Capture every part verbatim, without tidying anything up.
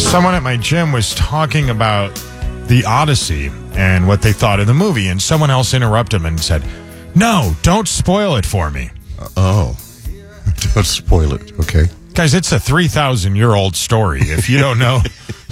Someone at my gym was talking about the Odyssey and what they thought of the movie, and someone else interrupted him and said, "No, don't spoil it for me." Uh, oh, don't spoil it, okay? Guys, it's a three thousand year old story. If you don't know.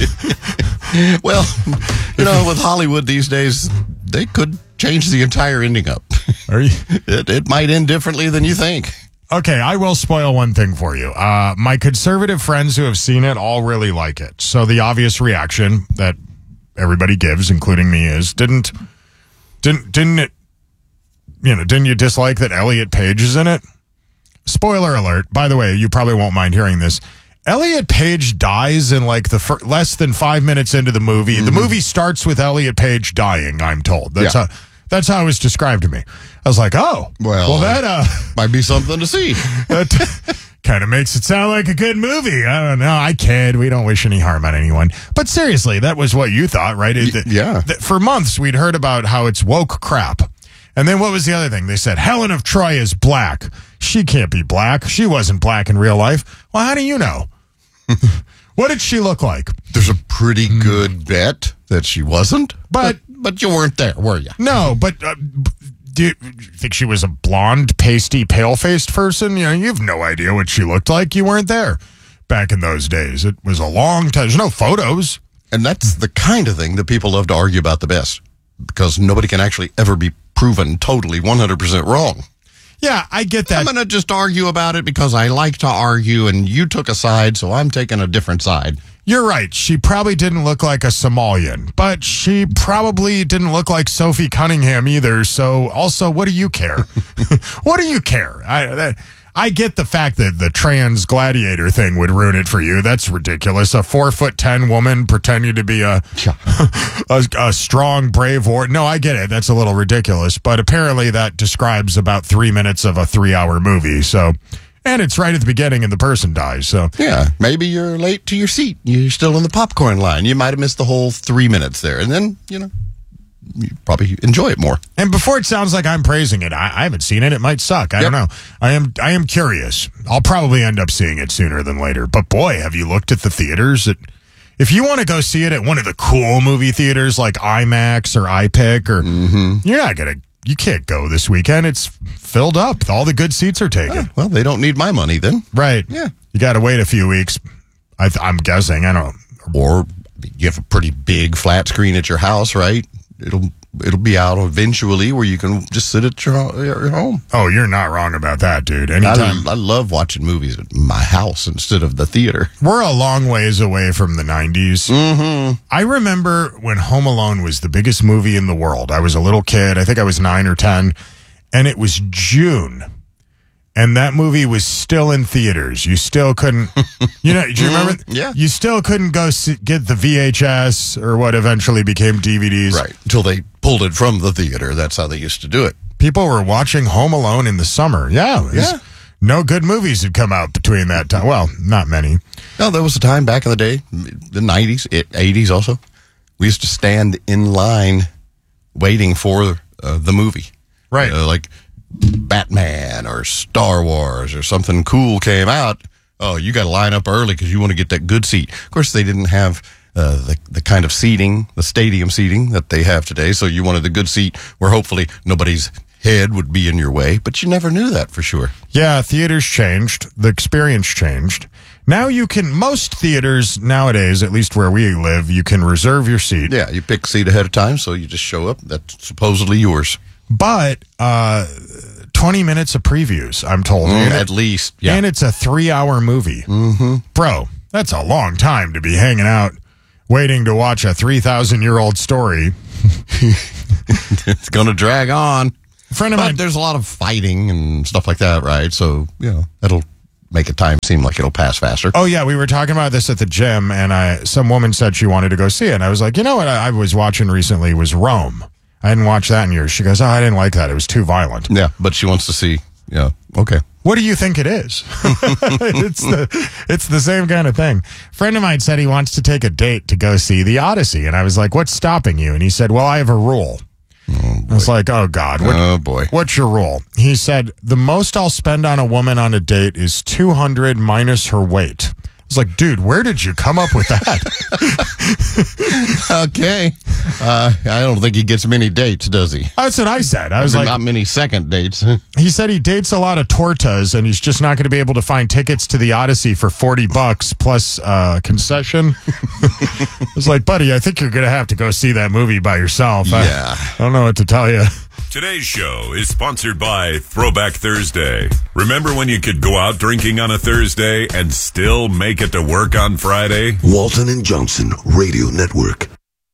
Well, you know, with Hollywood these days, they could change the entire ending up. Are you? It, it might end differently than you think. Okay, I will spoil one thing for you. Uh, my conservative friends who have seen it all really like it. So the obvious reaction that everybody gives, including me, is didn't didn't didn't it you know didn't you dislike that Elliot Page is in it? Spoiler alert. By the way, you probably won't mind hearing this. Elliot Page dies in like the fir- less than five minutes into the movie. Mm-hmm. The movie starts with Elliot Page dying, I'm told. That's yeah. how that's how it was described to me. I was like, oh, well, well that uh, might be something to see. That kind of makes it sound like a good movie. I don't know. I kid. We don't wish any harm on anyone. But seriously, that was what you thought, right? Y- yeah. That for months, we'd heard about how it's woke crap. And then what was the other thing? They said, Helen of Troy is black. She can't be black. She wasn't black in real life. Well, how do you know? What did she look like? There's a pretty good bet that she wasn't. But but, but you weren't there, were you? No, but uh, do you think she was a blonde, pasty, pale-faced person? You know, you have no idea what she looked like. You weren't there back in those days. It was a long time. There's no photos. And that's the kind of thing that people love to argue about the best, because nobody can actually ever be proven totally one hundred percent wrong. Yeah, I get that. I'm going to just argue about it because I like to argue, and you took a side, so I'm taking a different side. You're right. She probably didn't look like a Somalian, but she probably didn't look like Sophie Cunningham either. So also, what do you care? What do you care? I that, I get the fact that the trans gladiator thing would ruin it for you. That's ridiculous. A four foot ten woman pretending to be a, a, a strong, brave warrior. No, I get it. That's a little ridiculous. But apparently that describes about three minutes of a three hour movie. So, and it's right at the beginning and the person dies. So yeah, maybe you're late to your seat. You're still in the popcorn line. You might have missed the whole three minutes there. And then, you know, you probably enjoy it more. And before it sounds like I'm praising it, I, I haven't seen it. It might suck. I yep. don't know. I am I am curious. I'll probably end up seeing it sooner than later. But boy, have you looked at the theaters? It, if you want to go see it at one of the cool movie theaters like IMAX or iPic, or mm-hmm. you're not gonna, you can't go this weekend. It's filled up. All the good seats are taken. Oh, well, they don't need my money then, right? Yeah, you got to wait a few weeks. I, I'm guessing. I don't. Or you have a pretty big flat screen at your house, right? It'll it'll be out eventually where you can just sit at your, your home. Oh, you're not wrong about that, dude. Anytime. I, I love watching movies at my house instead of the theater. We're a long ways away from the nineties. Mm-hmm. I remember when Home Alone was the biggest movie in the world. I was a little kid. I think I was nine or ten. And it was June. And that movie was still in theaters. You still couldn't, you know, do you remember? Mm, yeah. You still couldn't go see, get the V H S or what eventually became D V Ds. Right. Until they pulled it from the theater. That's how they used to do it. People were watching Home Alone in the summer. Yeah. Was, yeah. No good movies had come out between that time. Well, not many. No, there was a time back in the day, the nineties, eighties also. We used to stand in line waiting for uh, the movie. Right. Uh, like Batman or Star Wars or something cool came out. Oh, you got to line up early because you want to get that good seat. Of course, they didn't have uh, the the kind of seating, the stadium seating that they have today. So you wanted the good seat where hopefully nobody's head would be in your way. But you never knew that for sure. Yeah, theaters changed. The experience changed. Now you can, most theaters nowadays, at least where we live, you can reserve your seat. Yeah, you pick a seat ahead of time, so you just show up. That's supposedly yours. But uh, twenty minutes of previews, I'm told. Mm, at least, yeah. And it's a three-hour movie. Mm-hmm. Bro, that's a long time to be hanging out waiting to watch a three thousand year old story. It's going to drag on. A friend of but mine, there's a lot of fighting and stuff like that, right? So, you know, that'll make a time seem like it'll pass faster. Oh, yeah, we were talking about this at the gym, and I some woman said she wanted to go see it. And I was like, you know what I, I was watching recently was Rome. I hadn't watched that in years. She goes, oh, I didn't like that. It was too violent. Yeah, but she wants to see, yeah, okay. What do you think it is? it's the it's the same kind of thing. A friend of mine said he wants to take a date to go see the Odyssey. And I was like, what's stopping you? And he said, well, I have a rule. Oh, I was like, oh, God. What, oh, boy. What's your rule? He said, the most I'll spend on a woman on a date is two hundred minus her weight. I was like, dude, where did you come up with that? Okay. Uh, I don't think he gets many dates, does he? That's what I said. I was like, not many second dates. he said he dates a lot of tortas, and he's just not going to be able to find tickets to the Odyssey for forty bucks plus uh, concession. I was like, buddy, I think you're going to have to go see that movie by yourself. Yeah. I, I don't know what to tell you. Today's show is sponsored by Throwback Thursday. Remember when you could go out drinking on a Thursday and still make it to work on Friday? Walton and Johnson Radio Network.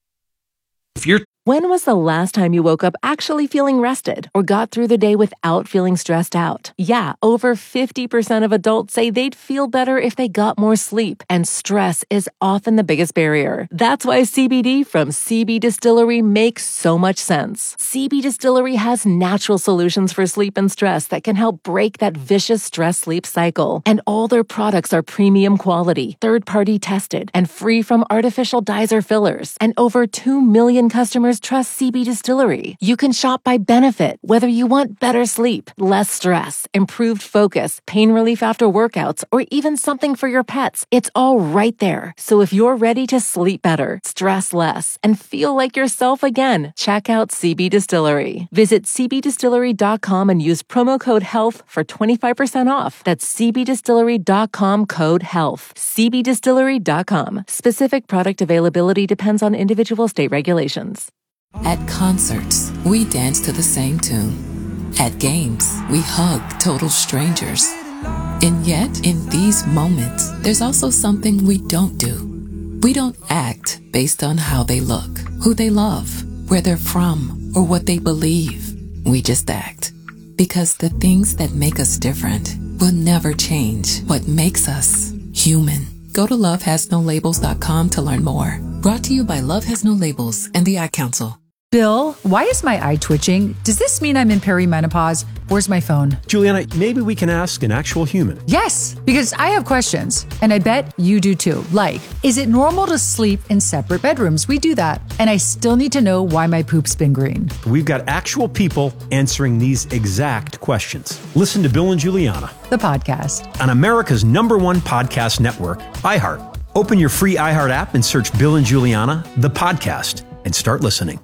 If you're When was the last time you woke up actually feeling rested or got through the day without feeling stressed out? Yeah, over fifty percent of adults say they'd feel better if they got more sleep, and stress is often the biggest barrier. That's why C B D from C B Distillery makes so much sense. C B Distillery has natural solutions for sleep and stress that can help break that vicious stress-sleep cycle. And all their products are premium quality, third-party tested, and free from artificial dyes or fillers. And over two million customers trust C B Distillery. You can shop by benefit, whether you want better sleep, less stress, improved focus, pain relief after workouts, or even something for your pets. It's all right there. So if you're ready to sleep better, stress less, and feel like yourself again, check out C B Distillery. Visit c b distillery dot com and use promo code HEALTH for twenty-five percent off. That's c b distillery dot com code HEALTH. c b distillery dot com. Specific product availability depends on individual state regulations. At concerts, we dance to the same tune. At games, we hug total strangers. And yet, in these moments, there's also something we don't do. We don't act based on how they look, who they love, where they're from, or what they believe. We just act. Because the things that make us different will never change what makes us human. Go to love has no labels dot com to learn more. Brought to you by Love Has No Labels and the Ad Council. Bill, why is my eye twitching? Does this mean I'm in perimenopause? Where's my phone? Juliana, maybe we can ask an actual human. Yes, because I have questions, and I bet you do too. Like, is it normal to sleep in separate bedrooms? We do that. And I still need to know why my poop's been green. We've got actual people answering these exact questions. Listen to Bill and Juliana, The podcast. on America's number one podcast network, iHeart. Open your free iHeart app and search Bill and Juliana, the podcast, and start listening.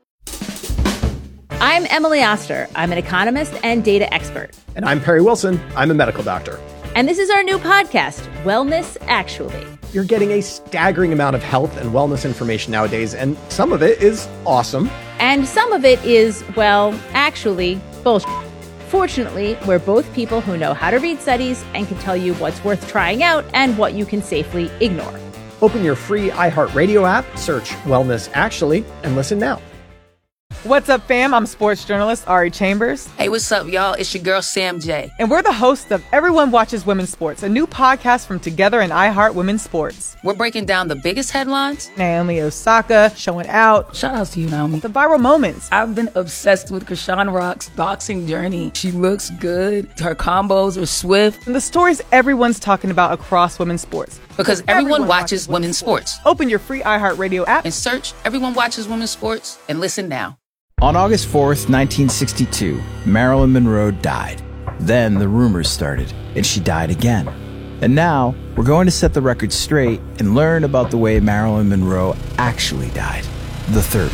I'm Emily Oster. I'm an economist and data expert. And I'm Perry Wilson. I'm a medical doctor. And this is our new podcast, Wellness Actually. You're getting a staggering amount of health and wellness information nowadays, and some of it is awesome. And some of it is, well, actually, bullshit. Fortunately, we're both people who know how to read studies and can tell you what's worth trying out and what you can safely ignore. Open your free iHeartRadio app, search Wellness Actually, and listen now. What's up, fam? I'm sports journalist Ari Chambers. Hey, what's up, y'all? It's your girl, Sam J. And we're the hosts of Everyone Watches Women's Sports, a new podcast from Together and iHeart Women's Sports. We're breaking down the biggest headlines. Naomi Osaka showing out. Shout out to you, Naomi. The viral moments. I've been obsessed with Krishan Rock's boxing journey. She looks good. Her combos are swift. And the stories everyone's talking about across women's sports. Because everyone, everyone watches, watches women's sports. sports. Open your free iHeartRadio app and search Everyone Watches Women's Sports and listen now. On August fourth, nineteen sixty-two, Marilyn Monroe died. Then the rumors started, and she died again. And now, we're going to set the record straight and learn about the way Marilyn Monroe actually died, the third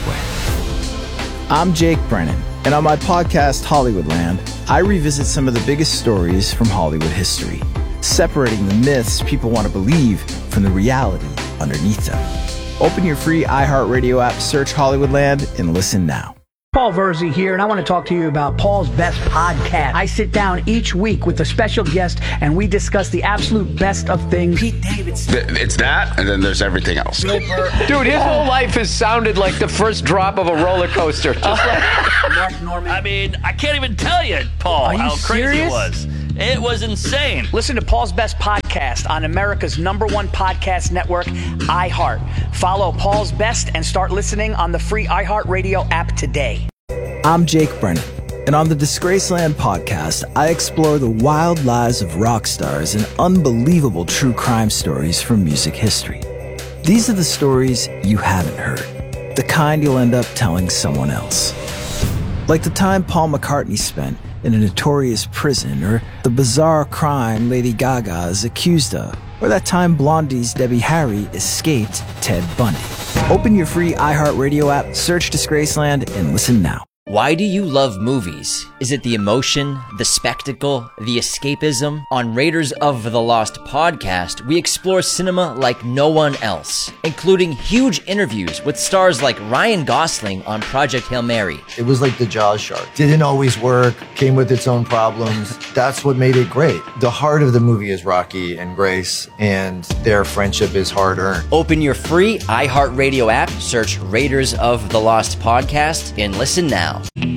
way. I'm Jake Brennan, and on my podcast, Hollywoodland, I revisit some of the biggest stories from Hollywood history, separating the myths people want to believe from the reality underneath them. Open your free iHeartRadio app, search Hollywoodland, and listen now. Paul Verzi here, and I want to talk to you about Paul's Best Podcast. I sit down each week with a special guest, and we discuss the absolute best of things. Pete Davidson. It's that, and then there's everything else. Dude, his whole life has sounded like the first drop of a roller coaster. Just like Mark Norman. I mean, I can't even tell you, Paul, how crazy serious? it was. It was insane. Listen to Paul's Best Podcast on America's number one podcast network, iHeart. Follow Paul's Best and start listening on the free iHeartRadio app today. I'm Jake Brennan, and on the Disgraceland podcast, I explore the wild lives of rock stars and unbelievable true crime stories from music history. These are the stories you haven't heard, the kind you'll end up telling someone else. Like the time Paul McCartney spent in a notorious prison, or the bizarre crime Lady Gaga is accused of. or that time Blondie's Debbie Harry escaped Ted Bundy. Open your free iHeartRadio app, search Disgraceland, and listen now. Why do you love movies? Is it the emotion, the spectacle, the escapism? On Raiders of the Lost podcast, we explore cinema like no one else, including huge interviews with stars like Ryan Gosling on Project Hail Mary. It was like the Jaws shark. Didn't always work, came with its own problems. That's what made it great. The heart of the movie is Rocky and Grace, and their friendship is hard-earned. Open your free iHeartRadio app, search Raiders of the Lost podcast, and listen now.